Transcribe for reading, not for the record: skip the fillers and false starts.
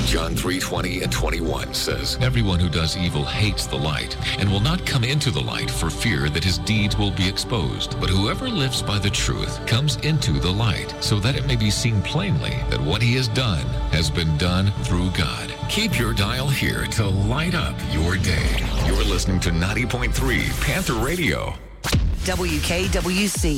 John 3:20 and 21 says, Everyone who does evil hates the light and will not come into the light for fear that his deeds will be exposed. But whoever lives by the truth comes into the light, so that it may be seen plainly that what he has done has been done through God. Keep your dial here to light up your day. You're listening to 90.3 Panther Radio. WKWC.